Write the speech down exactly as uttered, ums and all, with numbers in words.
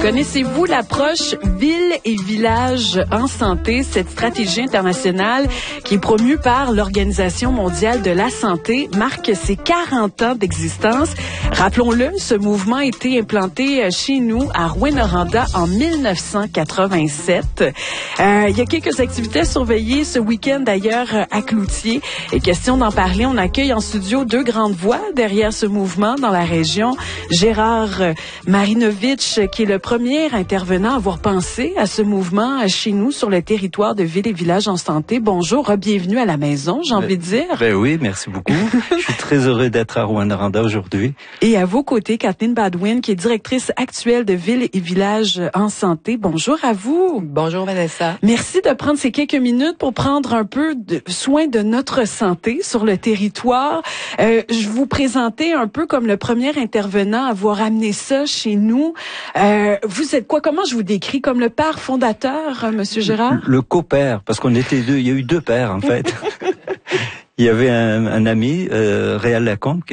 Connaissez-vous l'approche ville et village en santé, cette stratégie internationale qui est promue par l'Organisation mondiale de la santé marque ses quarante ans d'existence. Rappelons-le, ce mouvement a été implanté chez nous à Rouyn-Noranda en mille neuf cent quatre-vingt-sept. Euh, il y a quelques activités à surveiller ce week-end d'ailleurs à Cloutier. Et question d'en parler, on accueille en studio deux grandes voix derrière ce mouvement dans la région. Gérard Marinovitch, qui est le premier intervenant à avoir pensé à ce mouvement chez nous sur le territoire de Ville et Village en santé. Bonjour, bienvenue à la maison, j'ai envie de dire. Ben oui, merci beaucoup. Je suis très heureux d'être à Rouyn-Noranda aujourd'hui. Et à vos côtés, Kathleen Badwin, qui est directrice actuelle de Ville et Village en santé. Bonjour à vous. Bonjour Vanessa. Merci de prendre ces quelques minutes pour prendre un peu de soin de notre santé sur le territoire. Euh, je vous présentais un peu comme le premier intervenant à avoir amené ça chez nous. Euh, vous êtes quoi? Comment je vous décris? Comme le père fondateur, euh, Monsieur Gérard? Le, le copère, parce qu'on était deux. Il y a eu deux pères, en fait. Il y avait un, un ami, euh, Réal Lacombe, qui